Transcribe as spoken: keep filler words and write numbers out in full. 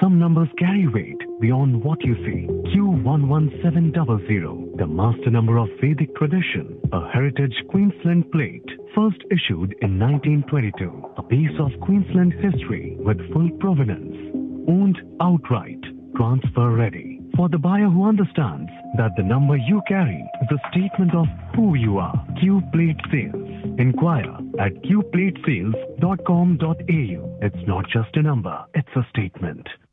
Some numbers carry weight beyond what you see. Q one one seven zero zero, the master number of Vedic tradition, a heritage Queensland plate, first issued in nineteen twenty-two. A piece of Queensland history with full provenance. Owned outright. Transfer ready. For the buyer who understands that the number you carry is a statement of who you are. Q Plate Sales. Inquire at q plate sales dot com dot a u. It's not just a number, it's a statement.